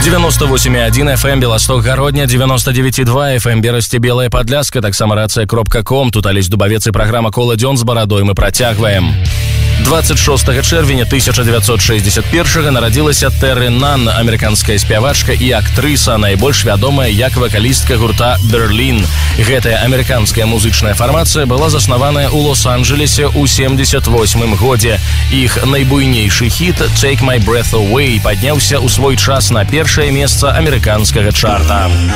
98,1 FM Белосток Гародня, 99,2 FM Берасці Белая Падляска, таксама рацыя.ком. Тут Алесь Дубавец і праграма «Кола дзён» з барадой мы працягваем. 26 чэрвеня 1961 нарадзілася Тэры Нан, амерыканская спявачка і актрыса, найбольш вядомая як вакалістка гурта «Берлін». Гэтая амерыканская музычная фармацыя была заснаваная ў Лос-Анджелесе ў 78 годзе. Іх найбуйнейшы хіт «Take My Breath Away» падняўся ў свой час на першае месца амерыканскага чарта.